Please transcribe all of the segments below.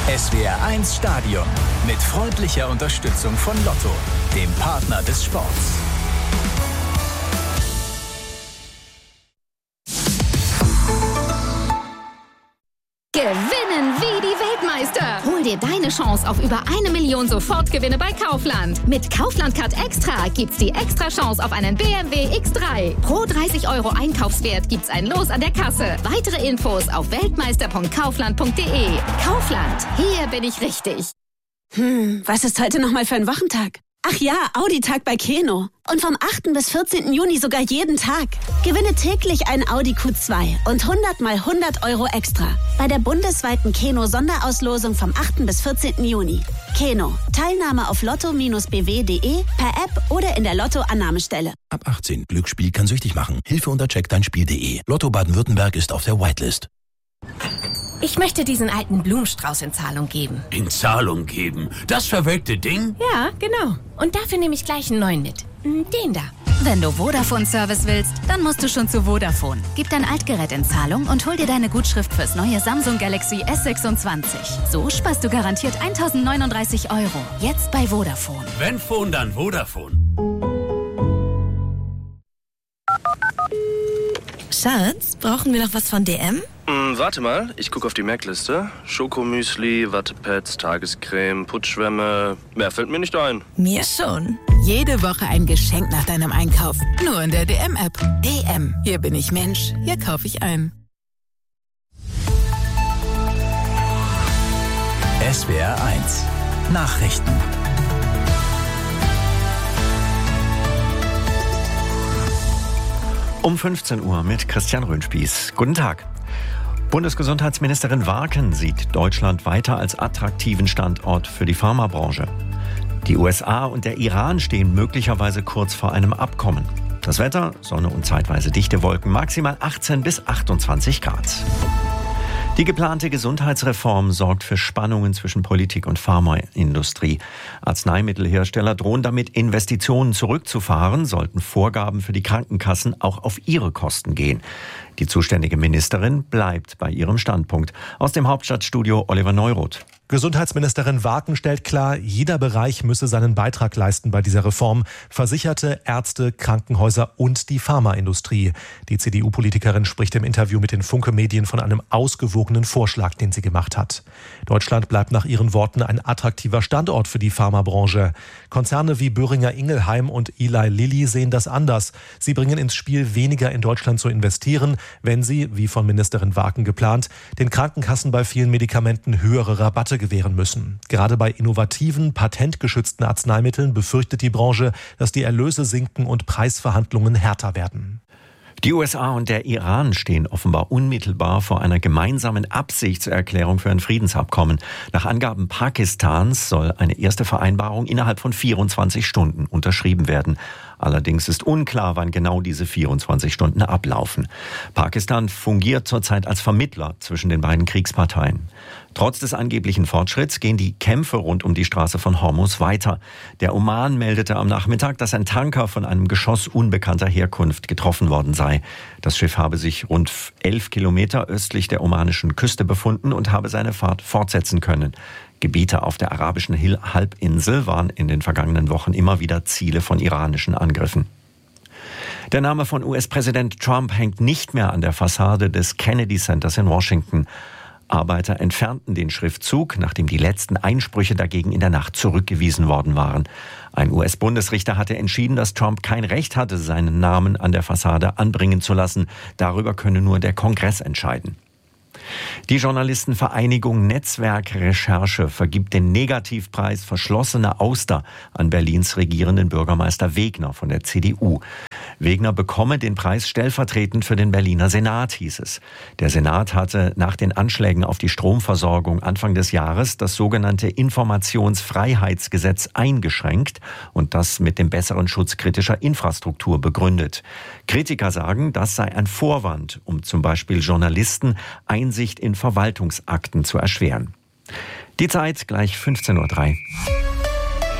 SWR1 Stadion mit freundlicher Unterstützung von Lotto, dem Partner des Sports. Gewinnen wie die Weltmeister. Hol dir deine Chance auf über 1 Million Sofortgewinne bei Kaufland. Mit Kaufland Card Extra gibt's die extra Chance auf einen BMW X3. Pro 30 € Einkaufswert gibt's ein Los an der Kasse. Weitere Infos auf weltmeister.kaufland.de. Kaufland, hier bin ich richtig. Was ist heute nochmal für ein Wochentag? Ach ja, Audi-Tag bei Keno. Und vom 8. bis 14. Juni sogar jeden Tag. Gewinne täglich ein Audi Q2 und 100 mal 100 € extra. Bei der bundesweiten Keno-Sonderauslosung vom 8. bis 14. Juni. Keno. Teilnahme auf lotto-bw.de, per App oder in der Lotto-Annahmestelle. Ab 18. Glücksspiel kann süchtig machen. Hilfe unter checkdeinspiel.de. Lotto Baden-Württemberg ist auf der Whitelist. Ich möchte diesen alten Blumenstrauß in Zahlung geben. In Zahlung geben? Das verwelkte Ding? Ja, genau. Und dafür nehme ich gleich einen neuen mit. Den da. Wenn du Vodafone-Service willst, dann musst du schon zu Vodafone. Gib dein Altgerät in Zahlung und hol dir deine Gutschrift fürs neue Samsung Galaxy S26. So sparst du garantiert 1.039 €. Jetzt bei Vodafone. Wenn Phone, dann Vodafone. Schatz, brauchen wir noch was von DM? Warte mal, ich gucke auf die Merkliste. Schokomüsli, Wattepads, Tagescreme, Putzschwämme. Mehr fällt mir nicht ein. Mir schon. Jede Woche ein Geschenk nach deinem Einkauf. Nur in der DM-App. DM. Hier bin ich Mensch. Hier kaufe ich ein. SWR1 Nachrichten. Um 15 Uhr mit Christian Röhnspieß. Guten Tag. Bundesgesundheitsministerin Warken sieht Deutschland weiter als attraktiven Standort für die Pharmabranche. Die USA und der Iran stehen möglicherweise kurz vor einem Abkommen. Das Wetter, Sonne und zeitweise dichte Wolken, maximal 18 bis 28 Grad. Die geplante Gesundheitsreform sorgt für Spannungen zwischen Politik und Pharmaindustrie. Arzneimittelhersteller drohen damit, Investitionen zurückzufahren, sollten Vorgaben für die Krankenkassen auch auf ihre Kosten gehen. Die zuständige Ministerin bleibt bei ihrem Standpunkt. Aus dem Hauptstadtstudio Oliver Neuroth. Gesundheitsministerin Warken stellt klar, jeder Bereich müsse seinen Beitrag leisten bei dieser Reform. Versicherte, Ärzte, Krankenhäuser und die Pharmaindustrie. Die CDU-Politikerin spricht im Interview mit den Funke-Medien von einem ausgewogenen Vorschlag, den sie gemacht hat. Deutschland bleibt nach ihren Worten ein attraktiver Standort für die Pharmabranche. Konzerne wie Boehringer Ingelheim und Eli Lilly sehen das anders. Sie bringen ins Spiel, weniger in Deutschland zu investieren, wenn sie, wie von Ministerin Warken geplant, den Krankenkassen bei vielen Medikamenten höhere Rabatte gewähren müssen. Gerade bei innovativen, patentgeschützten Arzneimitteln befürchtet die Branche, dass die Erlöse sinken und Preisverhandlungen härter werden. Die USA und der Iran stehen offenbar unmittelbar vor einer gemeinsamen Absichtserklärung für ein Friedensabkommen. Nach Angaben Pakistans soll eine erste Vereinbarung innerhalb von 24 Stunden unterschrieben werden. Allerdings ist unklar, wann genau diese 24 Stunden ablaufen. Pakistan fungiert zurzeit als Vermittler zwischen den beiden Kriegsparteien. Trotz des angeblichen Fortschritts gehen die Kämpfe rund um die Straße von Hormuz weiter. Der Oman meldete am Nachmittag, dass ein Tanker von einem Geschoss unbekannter Herkunft getroffen worden sei. Das Schiff habe sich rund 11 Kilometer östlich der omanischen Küste befunden und habe seine Fahrt fortsetzen können. Gebiete auf der arabischen Halbinsel waren in den vergangenen Wochen immer wieder Ziele von iranischen Angriffen. Der Name von US-Präsident Trump hängt nicht mehr an der Fassade des Kennedy Centers in Washington. Arbeiter entfernten den Schriftzug, nachdem die letzten Einsprüche dagegen in der Nacht zurückgewiesen worden waren. Ein US-Bundesrichter hatte entschieden, dass Trump kein Recht hatte, seinen Namen an der Fassade anbringen zu lassen. Darüber könne nur der Kongress entscheiden. Die Journalistenvereinigung Netzwerk Recherche vergibt den Negativpreis Verschlossene Auster an Berlins regierenden Bürgermeister Wegner von der CDU. Wegner bekomme den Preis stellvertretend für den Berliner Senat, hieß es. Der Senat hatte nach den Anschlägen auf die Stromversorgung Anfang des Jahres das sogenannte Informationsfreiheitsgesetz eingeschränkt und das mit dem besseren Schutz kritischer Infrastruktur begründet. Kritiker sagen, das sei ein Vorwand, um zum Beispiel Journalisten Einsicht in Verwaltungsakten zu erschweren. Die Zeit gleich 15:03 Uhr.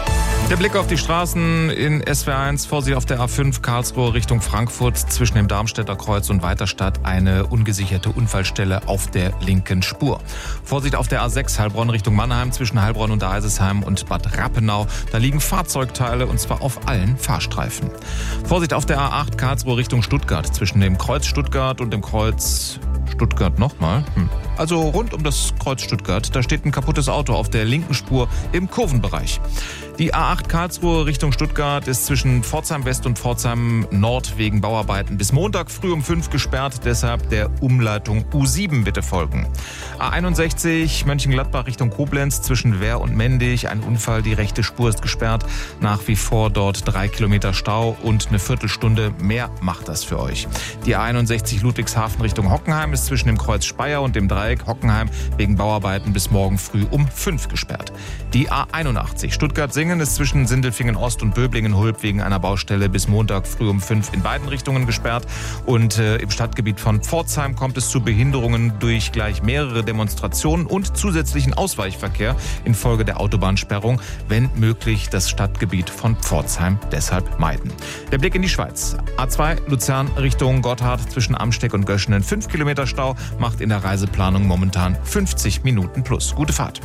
Der Blick auf die Straßen in SW1, Vorsicht auf der A5 Karlsruhe Richtung Frankfurt zwischen dem Darmstädter Kreuz und Weiterstadt eine ungesicherte Unfallstelle auf der linken Spur. Vorsicht auf der A6 Heilbronn Richtung Mannheim zwischen Heilbronn und Deisesheim und Bad Rappenau. Da liegen Fahrzeugteile und zwar auf allen Fahrstreifen. Vorsicht auf der A8 Karlsruhe Richtung Stuttgart zwischen dem Kreuz Stuttgart und dem Kreuz Stuttgart nochmal. Also rund um das Kreuz Stuttgart, da steht ein kaputtes Auto auf der linken Spur im Kurvenbereich. Die A8 Karlsruhe Richtung Stuttgart ist zwischen Pforzheim West und Pforzheim Nord wegen Bauarbeiten bis Montag früh um 5 gesperrt. Deshalb der Umleitung U7 bitte folgen. A61 Mönchengladbach Richtung Koblenz zwischen Wehr und Mendig. Ein Unfall, die rechte Spur ist gesperrt. Nach wie vor dort 3 Kilometer Stau und eine Viertelstunde mehr macht das für euch. Die A61 Ludwigshafen Richtung Hockenheim ist zwischen dem Kreuz Speyer und dem Dreieck Hockenheim wegen Bauarbeiten bis morgen früh um 5 gesperrt. Die A81 Stuttgart-Singen ist zwischen Sindelfingen Ost und Böblingen-Hulb wegen einer Baustelle bis Montag früh um 5 in beiden Richtungen gesperrt. Und im Stadtgebiet von Pforzheim kommt es zu Behinderungen durch gleich mehrere Demonstrationen und zusätzlichen Ausweichverkehr infolge der Autobahnsperrung. Wenn möglich, das Stadtgebiet von Pforzheim deshalb meiden. Der Blick in die Schweiz. A2 Luzern Richtung Gotthard zwischen Amsteck und Göschenen 5 Kilometer Stau macht in der Reiseplanung momentan 50 Minuten plus. Gute Fahrt.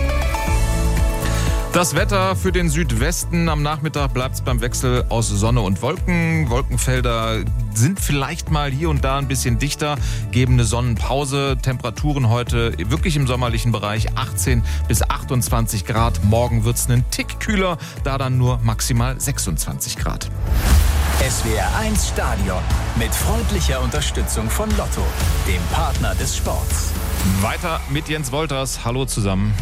Das Wetter für den Südwesten. Am Nachmittag bleibt es beim Wechsel aus Sonne und Wolken. Wolkenfelder sind vielleicht mal hier und da ein bisschen dichter, geben eine Sonnenpause. Temperaturen heute wirklich im sommerlichen Bereich 18 bis 28 Grad. Morgen wird es einen Tick kühler, da dann nur maximal 26 Grad. SWR1 Stadion mit freundlicher Unterstützung von Lotto, dem Partner des Sports. Weiter mit Jens Wolters. Hallo zusammen.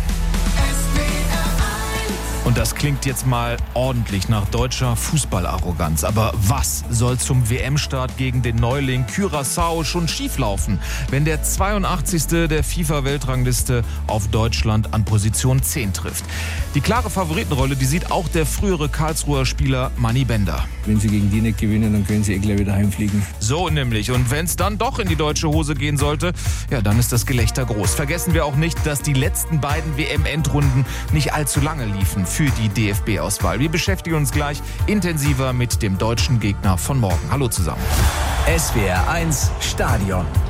Und das klingt jetzt mal ordentlich nach deutscher Fußballarroganz. Aber was soll zum WM-Start gegen den Neuling Curaçao schon schieflaufen, wenn der 82. der FIFA-Weltrangliste auf Deutschland an Position 10 trifft? Die klare Favoritenrolle, die sieht auch der frühere Karlsruher Spieler Manni Bender. Wenn sie gegen die nicht gewinnen, dann können sie gleich wieder heimfliegen. So nämlich. Und wenn es dann doch in die deutsche Hose gehen sollte, ja, dann ist das Gelächter groß. Vergessen wir auch nicht, dass die letzten beiden WM-Endrunden nicht allzu lange liefen für die DFB-Auswahl. Wir beschäftigen uns gleich intensiver mit dem deutschen Gegner von morgen. Hallo zusammen. SWR1 Stadion.